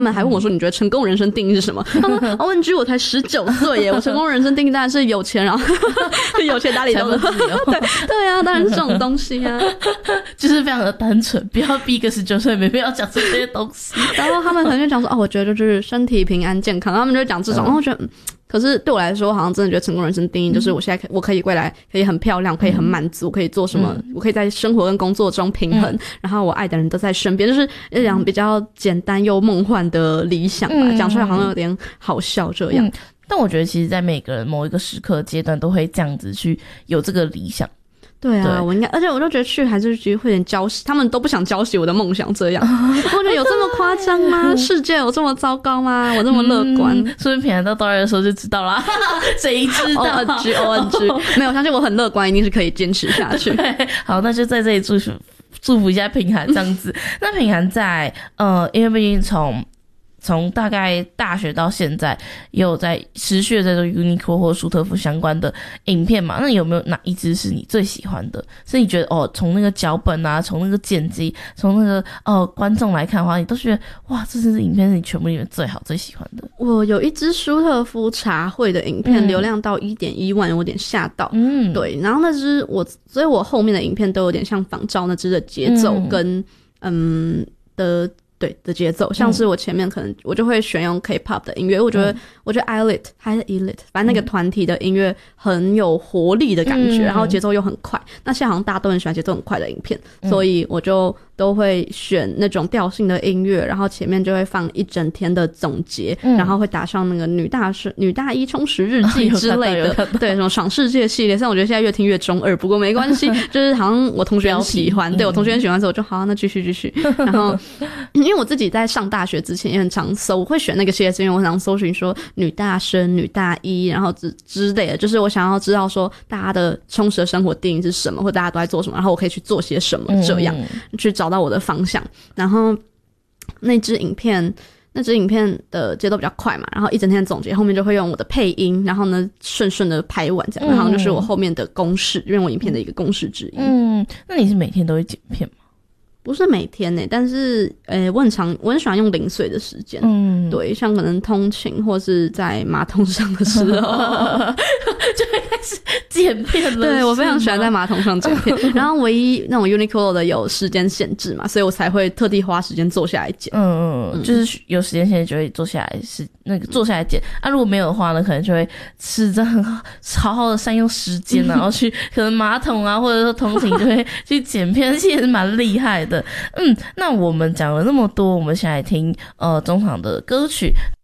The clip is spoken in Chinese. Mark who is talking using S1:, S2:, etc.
S1: 他们还问我说你觉得成功人生定义是什么？他说OMG 我才19岁耶，我成功人生定义当然是有钱，然后有钱哪里都能对啊，当然是这种东西啊，
S2: 就是非常的单纯，不要逼个19岁没必要讲这些东西。
S1: 然后他们可能就讲说我觉得就是身体平安健康，他们就讲这种，然后我觉得可是对我来说好像真的觉得成功人生定义就是我现在我可以未来可以很漂亮，可以很满足，可以做什么，我可以在生活跟工作中平衡，然后我爱的人都在身边，就是一种比较简单又梦幻的理想吧，讲出来好像有点好笑这样。
S2: 但我觉得其实在每个人某一个时刻阶段都会这样子去有这个理想。
S1: 对啊，我应该，而且我就觉得去还是会有点浇熄，他们都不想浇熄我的梦想这样。我觉得有这么夸张吗？世界有这么糟糕吗？我这么乐观，
S2: 说不定平安到大二的时候就知道啦。谁知道
S1: ？ONG， 没有，相信我很乐观，一定是可以坚持下去。
S2: 好，那就在这里祝福一下品涵这样子。那品涵在因为毕竟从大概大学到现在也有在持续的在做 Uniqlo 或舒特福相关的影片嘛，那有没有哪一支是你最喜欢的，是你觉得从那个脚本啊，从那个剪辑，从那个观众来看的话，你都觉得哇这支影片是你全部里面最好最喜欢的？
S1: 我有一支舒特福茶会的影片，流量到 1.1 万，有点吓到。对，然后那支所以我后面的影片都有点像仿照那支的节奏跟的节奏，像是我前面可能我就会选用 K-pop 的音乐，我觉得Elite 还是 Elite， 反正那个团体的音乐很有活力的感觉，然后节奏又很快。那现在好像大家都很喜欢节奏很快的影片，所以我就都会选那种调性的音乐，然后前面就会放一整天的总结，然后会打上那个女大一充实日记之类的，对，什么爽世界系列。虽然我觉得现在越听越中二，不过没关系，就是好像我同学很喜欢，对我同学很喜欢之后，我就好，那继续。然后因为我自己在上大学之前也很常搜，我会选那个系列是因为我想搜寻说女大生、女大一，然后之类的，就是我想要知道说大家的充实的生活定义是什么，或大家都在做什么，然后我可以去做些什么，这样去找到我的方向。然后那支影片的节奏比较快嘛，然后一整天的总结后面就会用我的配音，然后呢顺的拍完这样，然后就是我后面的公式，因为我影片的一个公式之一。
S2: 那你是每天都会剪片吗？
S1: 不是每天但是我很喜欢用零碎的时间，对，像可能通勤或是在马桶上的时候
S2: 就会开始剪片了。
S1: 对，我非常喜欢在马桶上剪片然后唯一那种 Uniqlo 的有时间限制嘛，所以我才会特地花时间坐下来剪。
S2: 就是有时间限制就会坐下来剪啊，如果没有的话呢，可能就会是这样好好的善用时间然后去可能马桶啊或者说通勤就会去剪片，其实也是蛮厉害的。那我们讲了那么多，我们先来听中场的歌曲。